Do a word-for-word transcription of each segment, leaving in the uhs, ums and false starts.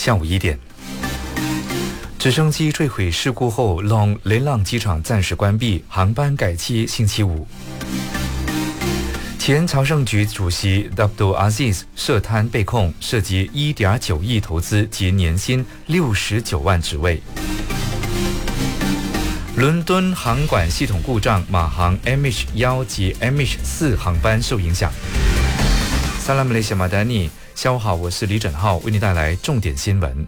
下午一点，直升机坠毁事故后 ，Long 雷浪机场暂时关闭，航班改期星期五。前朝圣局主席 Abdul Aziz 涉贪被控，涉及 一点九亿投资及年薪六十九万职位。伦敦航管系统故障，马航 M H 一 及 M H 四航班受影响。萨拉姆雷西马丹尼，下午好，我是李枕浩，为您带来重点新闻。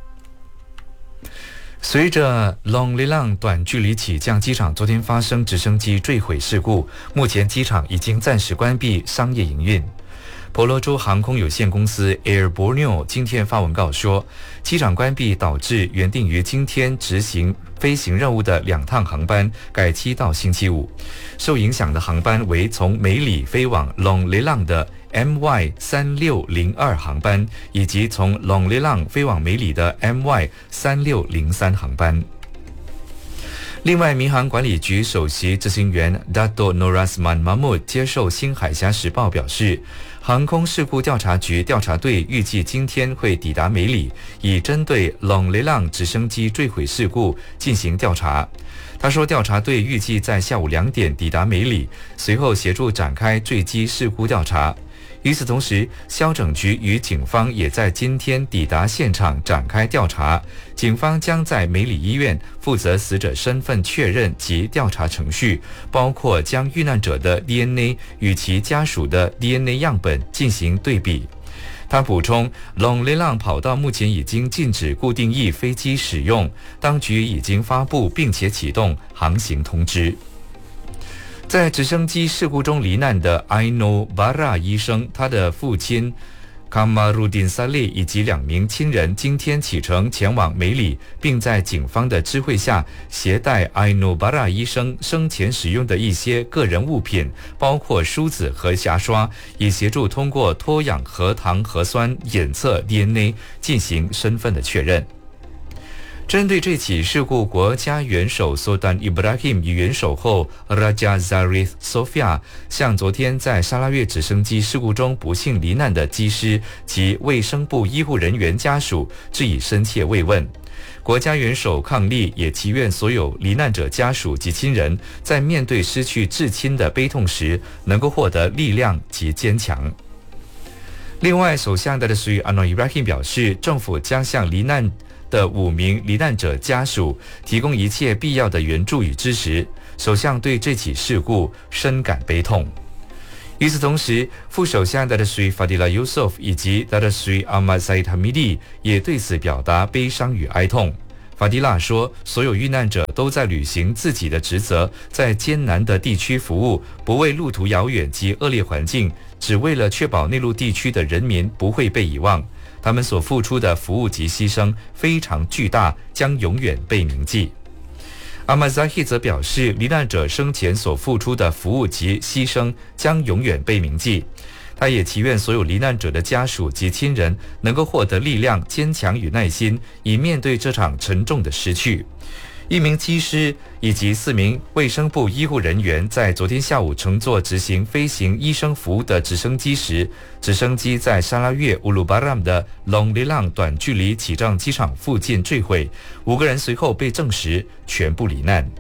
随着 Long 雷浪短距离起降机场昨天发生直升机坠毁事故，目前机场已经暂时关闭商业营运。婆罗洲航空有限公司 Air Borneo 今天发文告说，机场关闭导致原定于今天执行飞行任务的两趟航班改期到星期五。受影响的航班为从梅里飞往 Long 雷浪的 M Y 三六零二 航班，以及从 Long 雷浪飞往梅里的 M Y 三六零三 航班。另外，民航管理局首席执行员 Dato Norasman Mahmud 接受新海峡时报表示，航空事故调查局调查队预计今天会抵达梅里，以针对 Long 雷浪直升机坠毁事故进行调查。他说，调查队预计在下午两点抵达梅里，随后协助展开坠机事故调查。与此同时，消整局与警方也在今天抵达现场展开调查。警方将在梅里医院负责死者身份确认及调查程序，包括将遇难者的 D N A 与其家属的 D N A 样本进行对比。他补充 ，Long 雷浪跑道目前已经禁止固定翼飞机使用，当局已经发布并且启动航行通知。在直升机事故中罹难的 Aino Bara 医生，他的父亲 Kamarudin Saleh 以及两名亲人今天启程前往梅里，并在警方的知会下携带 Aino Bara 医生生前使用的一些个人物品，包括梳子和牙刷，以协助通过脱氧核糖核酸检测 D N A 进行身份的确认。针对这起事故，国家元首 Sultan Ibrahim 与元首后 Raja Zarif Sofia 向昨天在沙拉越直升机事故中不幸罹难的机师及卫生部医护人员家属致以深切慰问。国家元首伉俪也祈愿所有罹难者家属及亲人在面对失去至亲的悲痛时，能够获得力量及坚强。另外，首相的苏安诺伊布拉希表示，政府将向罹难的五名罹难者家属提供一切必要的援助与支持。首相对这起事故深感悲痛。与此同时，副首相 Datuk Seri Fadillah Yusof 以及 Datuk Seri Ahmad Zahid Hamidi 也对此表达悲伤与哀痛。法迪拉说，所有遇难者都在履行自己的职责，在艰难的地区服务，不为路途遥远及恶劣环境，只为了确保内陆地区的人民不会被遗忘。他们所付出的服务及牺牲非常巨大，将永远被铭记。阿马扎希则表示，罹难者生前所付出的服务及牺牲将永远被铭记。他也祈愿所有罹难者的家属及亲人能够获得力量、坚强与耐心，以面对这场沉重的失去。一名机师以及四名卫生部医护人员在昨天下午乘坐执行飞行医生服务的直升机时，直升机在沙拉越乌鲁巴拉姆的 Long 雷浪短距离起降机场附近坠毁，五个人随后被证实全部罹难。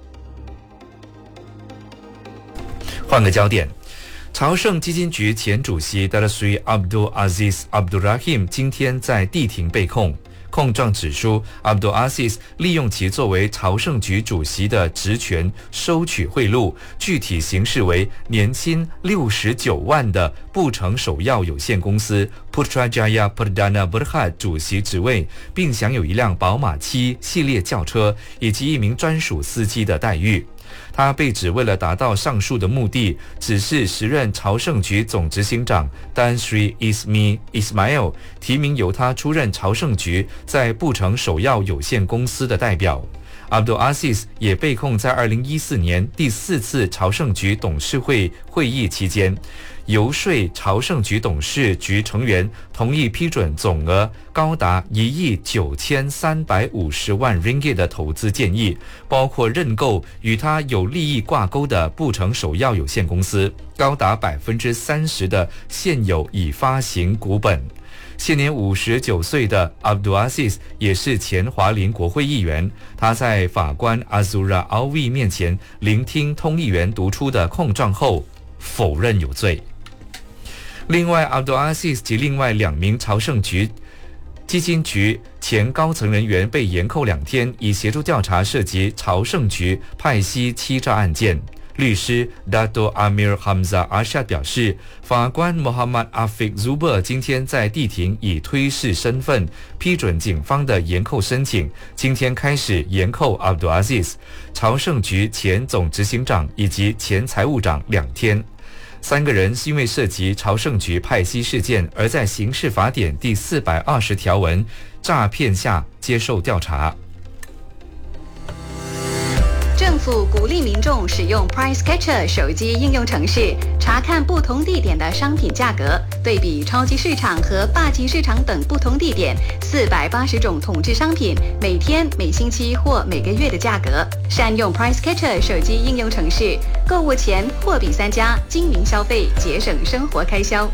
换个焦点，朝圣基金局前主席 Datuk Seri Abdul Aziz Abdul Rahim 今天在地庭被控。控状指出 ，Abdul Aziz 利用其作为朝圣局主席的职权收取贿赂，具体形式为年薪六十九万的布城首药有限公司 Putrajaya Perdana Berhad 主席职位，并享有一辆宝马七系列轿车以及一名专属司机的待遇。他被指为了达到上述的目的，指示时任朝圣局总执行长 Tan Sri Ismi Ismail 提名由他出任朝圣局在布城首药有限公司的代表。Abdul Aziz 也被控在二零一四年第四次朝圣局董事会会议期间，游说朝圣局董事局成员同意批准总额高达一亿九千三百五十万 ringgit 的投资建议，包括认购与他有利益挂钩的布城首药有限公司高达百分之三十的现有已发行股本。 现年五十九岁的 Abdul Aziz 也是前华联国会议员，他在法官 Azura Alwi 面前聆听通议员读出的控状后否认有罪。另外 Abdul Aziz 及另外两名朝圣局基金局前高层人员被延扣两天，以协助调查涉及朝圣局派息欺诈案件。律师 Dato Amir Hamzah Arshad 表示，法官 Muhammad Afiq Zuber 今天在地庭以推事身份批准警方的延扣申请，今天开始延扣 Abdul Aziz、朝圣局前总执行长以及前财务长两天。三个人是因为涉及朝圣局派息事件，而在刑事法典第四百二十条文诈骗下接受调查。 政府鼓励民众使用 Price Catcher 手机应用程式，查看不同地点的商品价格，对比超级市场和霸级市场等不同地点四百八十种统制商品每天、每星期或每个月的价格。善用 Price Catcher 手机应用程式，购物前货比三家，精明消费，节省生活开销。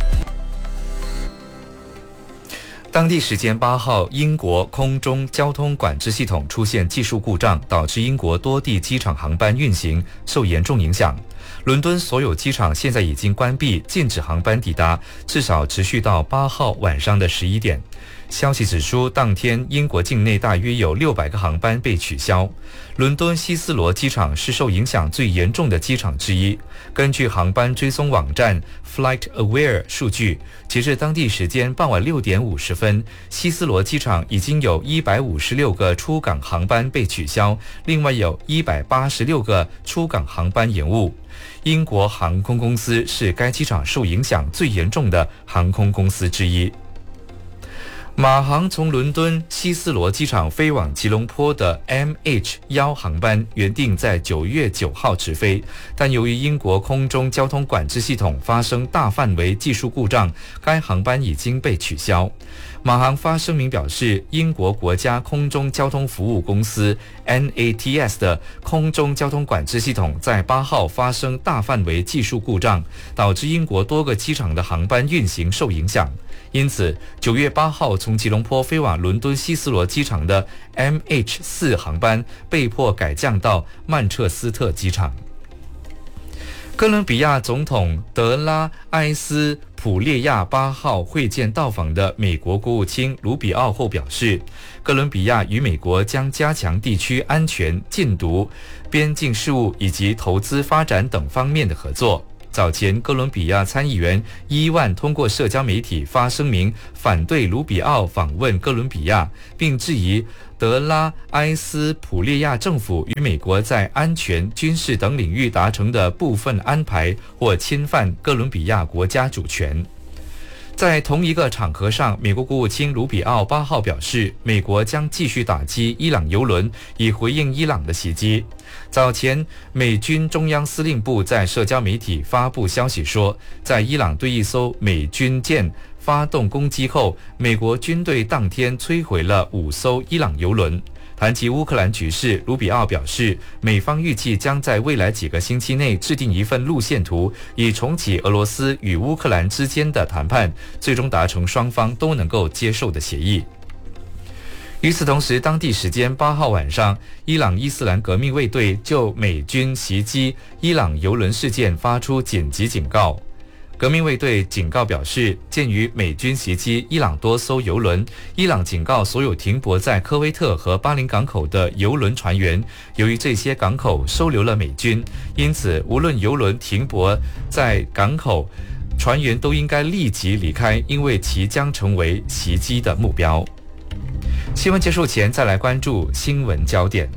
当地时间八号，英国空中交通管制系统出现技术故障，导致英国多地机场航班运行受严重影响。伦敦所有机场现在已经关闭，禁止航班抵达，至少持续到八号晚上的十一点。消息指出，当天英国境内大约有六百个航班被取消。伦敦希斯罗机场是受影响最严重的机场之一。根据航班追踪网站 FlightAware 数据，截至当地时间傍晚六点五十分，希斯罗机场已经有一百五十六个出港航班被取消，另外有一百八十六个出港航班延误。英国航空公司是该机场受影响最严重的航空公司之一。马航从伦敦希斯罗机场飞往吉隆坡的 M H 一 航班原定在九月九号直飞，但由于英国空中交通管制系统发生大范围技术故障，该航班已经被取消。马航发声明表示，英国国家空中交通服务公司 N A T S 的空中交通管制系统在八号发生大范围技术故障，导致英国多个机场的航班运行受影响。因此，九月八号从吉隆坡飞往伦敦希斯罗机场的 M H 四 航班被迫改降到曼彻斯特机场。哥伦比亚总统德拉埃斯普列亚八号会见到访的美国国务卿卢比奥后表示，哥伦比亚与美国将加强地区安全、禁毒、边境事务以及投资发展等方面的合作。早前，哥伦比亚参议员伊万通过社交媒体发声明，反对卢比奥访问哥伦比亚，并质疑德拉埃斯普列亚政府与美国在安全、军事等领域达成的部分安排或侵犯哥伦比亚国家主权。在同一个场合上，美国国务卿卢比奥八号表示，美国将继续打击伊朗邮轮，以回应伊朗的袭击。早前，美军中央司令部在社交媒体发布消息说，在伊朗对一艘美军舰发动攻击后，美国军队当天摧毁了五艘伊朗邮轮。谈及乌克兰局势，卢比奥表示，美方预计将在未来几个星期内制定一份路线图，以重启俄罗斯与乌克兰之间的谈判，最终达成双方都能够接受的协议。与此同时，当地时间八号晚上，伊朗伊斯兰革命卫队就美军袭击伊朗邮轮事件发出紧急警告。革命卫队警告表示，鉴于美军袭击伊朗多艘邮轮，伊朗警告所有停泊在科威特和巴林港口的邮轮船员，由于这些港口收留了美军，因此无论邮轮停泊在港口，船员都应该立即离开，因为其将成为袭击的目标。新闻结束前，再来关注新闻焦点。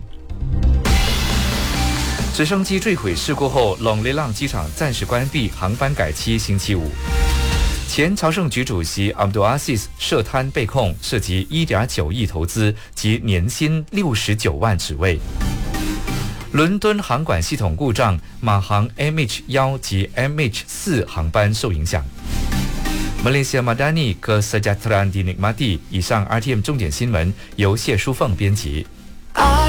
直升机坠毁事故后，隆雷浪机场暂时关闭，航班改期星期五。前朝圣局主席 Abdul Aziz 涉贪被控，涉及 一点九亿投资及年薪六十九万职位。伦敦航管系统故障，马航 M H 一 及 M H 四 航班受影响。Malaysia Madani Kesejahteraan Dinikmati。以上 R T M 重点新闻由谢淑凤编辑。